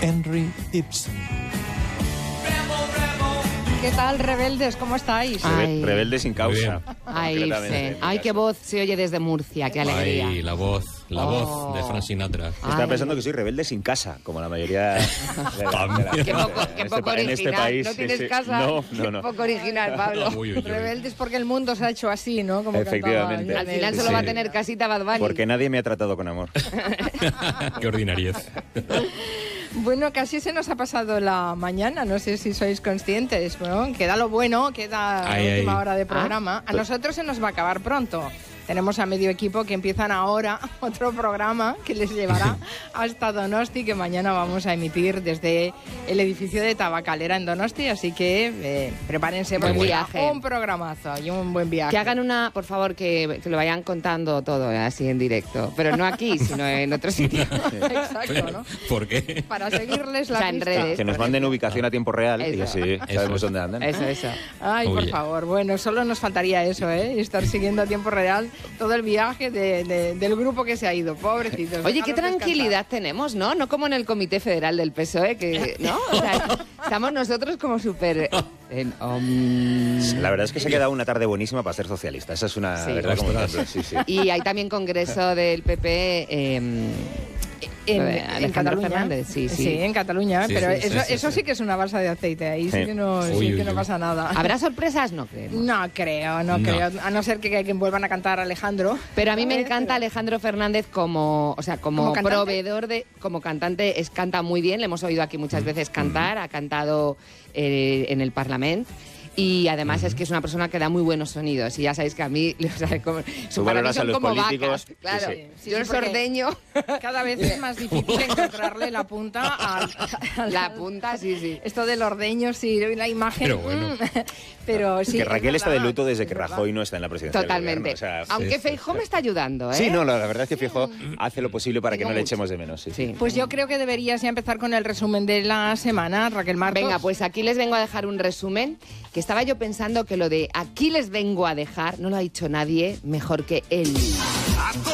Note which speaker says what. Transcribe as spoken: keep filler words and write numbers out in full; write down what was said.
Speaker 1: Henry Ibsen.
Speaker 2: ¿Qué tal, rebeldes? ¿Cómo estáis?
Speaker 3: Ay.
Speaker 4: Rebelde sin causa.
Speaker 3: Ay, Ibsen. Ay, qué voz se oye desde Murcia, qué alegría.
Speaker 5: Ay, la voz, la
Speaker 3: Oh.
Speaker 5: voz de Frank Sinatra.
Speaker 4: Estaba
Speaker 3: Ay.
Speaker 4: pensando que soy rebelde sin casa, como la mayoría de la, de la
Speaker 3: Qué
Speaker 4: gente
Speaker 3: poco,
Speaker 4: en
Speaker 3: qué
Speaker 4: este
Speaker 3: poco
Speaker 4: pa- en
Speaker 3: original.
Speaker 4: este país.
Speaker 3: ¿No
Speaker 4: sí,
Speaker 3: tienes
Speaker 4: sí.
Speaker 3: casa?
Speaker 4: No, no,
Speaker 3: Qué
Speaker 4: no.
Speaker 3: poco original, Pablo.
Speaker 5: Uy, uy, uy.
Speaker 2: Rebeldes porque el mundo se ha hecho así, ¿no? Como
Speaker 4: Efectivamente.
Speaker 2: cantaba
Speaker 3: Al
Speaker 2: Johnny.
Speaker 3: final
Speaker 4: Sí,
Speaker 3: solo va a
Speaker 4: sí.
Speaker 3: tener casita Bad Bunny.
Speaker 4: Porque nadie me ha tratado con amor.
Speaker 5: Qué ordinariez.
Speaker 2: Bueno, casi se nos ha pasado la mañana, no sé si sois conscientes, ¿no? Queda lo bueno, queda
Speaker 5: Ay,
Speaker 2: la última
Speaker 5: ay.
Speaker 2: hora de programa. A nosotros se nos va a acabar pronto. Tenemos a medio equipo que empiezan ahora otro programa que les llevará hasta Donosti, que mañana vamos a emitir desde el edificio de Tabacalera en Donosti, así que eh, prepárense
Speaker 3: Buen
Speaker 2: porque
Speaker 3: viaje.
Speaker 2: será un programazo y un buen viaje.
Speaker 3: Que hagan una, por favor, que, que lo vayan contando todo eh, así en directo. Pero no aquí, sino en otro sitio.
Speaker 2: Exacto, ¿no?
Speaker 5: ¿Por qué?
Speaker 2: Para seguirles la
Speaker 3: O sea, en
Speaker 2: pista.
Speaker 3: redes.
Speaker 4: Que nos manden ubicación a tiempo real y
Speaker 3: Eso.
Speaker 4: así sabemos dónde andan.
Speaker 3: Eso, eso.
Speaker 2: Ay, por
Speaker 5: Oye.
Speaker 2: favor. Bueno, solo nos faltaría eso, ¿eh? Estar siguiendo a tiempo real todo el viaje de, de- del grupo que se ha ido. Pobrecitos.
Speaker 3: Oye, qué
Speaker 2: Dejarlos
Speaker 3: tranquilidad tenemos, ¿no? No como en el Comité Federal del P S O E, que, ¿no? O sea, estamos nosotros como súper... en- om.
Speaker 4: La verdad es que se ha quedado una tarde buenísima para ser socialista. Esa es una
Speaker 3: Sí.
Speaker 4: verdad como
Speaker 5: Ostras.
Speaker 4: ejemplo. Sí, sí.
Speaker 3: Y hay también congreso del P P... eh,
Speaker 2: En,
Speaker 3: Lo de
Speaker 2: en
Speaker 3: Alejandro
Speaker 2: Cataluña.
Speaker 3: Fernández, sí, sí.
Speaker 2: en Cataluña,
Speaker 5: Sí,
Speaker 2: pero
Speaker 5: sí, sí,
Speaker 2: eso,
Speaker 5: sí,
Speaker 2: eso
Speaker 5: sí.
Speaker 2: sí que es una balsa de aceite. Ahí sí,
Speaker 4: Sí.
Speaker 2: que no, sí
Speaker 5: Uy,
Speaker 2: que
Speaker 5: uy,
Speaker 2: no
Speaker 5: uy.
Speaker 2: pasa nada.
Speaker 3: ¿Habrá sorpresas? No creemos.
Speaker 2: No creo, no,
Speaker 5: No.
Speaker 2: creo. A no ser que, que vuelvan a cantar Alejandro.
Speaker 3: Pero a mí me
Speaker 2: ver,
Speaker 3: encanta
Speaker 2: pero-
Speaker 3: Alejandro Fernández como, o sea, como,
Speaker 2: ¿Como cantante?
Speaker 3: proveedor de, como cantante, es canta muy bien. Le hemos oído aquí muchas veces cantar, ha cantado eh, en el Parlamento. Y además es que es una persona que da muy buenos sonidos. Y ya sabéis que a mí, o sea, como,
Speaker 4: Tú
Speaker 3: para mí
Speaker 4: valoras a
Speaker 3: son
Speaker 4: los
Speaker 3: como
Speaker 4: políticos,
Speaker 3: vacas.
Speaker 4: sí,
Speaker 3: Claro,
Speaker 4: sí.
Speaker 2: Sí,
Speaker 3: yo
Speaker 2: sí,
Speaker 3: el
Speaker 2: porque-
Speaker 3: sordeño,
Speaker 2: Cada vez es más difícil encontrarle la punta al, al-
Speaker 3: la punta, sí, sí.
Speaker 2: Esto del ordeño, sí, la imagen.
Speaker 5: Pero bueno.
Speaker 2: mm, pero sí.
Speaker 4: que
Speaker 2: es
Speaker 4: Raquel está de
Speaker 2: verdad,
Speaker 4: luto desde
Speaker 2: es
Speaker 4: que
Speaker 2: verdad.
Speaker 4: Rajoy no está en la presidencia del
Speaker 3: Totalmente.
Speaker 4: gobierno. O sea,
Speaker 3: Aunque
Speaker 5: sí, sí,
Speaker 3: Feijóo me está ayudando, ¿eh?
Speaker 4: sí, no, la verdad es que Feijóo hace lo posible para que
Speaker 3: Digo
Speaker 4: no le
Speaker 3: mucho.
Speaker 4: echemos de menos. Sí, sí.
Speaker 3: Sí.
Speaker 2: Pues yo creo que deberías ya empezar con el resumen de la semana, Raquel Martos.
Speaker 3: Venga, pues aquí les vengo a dejar un resumen, que estaba yo pensando que lo de aquí les vengo a dejar no lo ha dicho nadie mejor que él.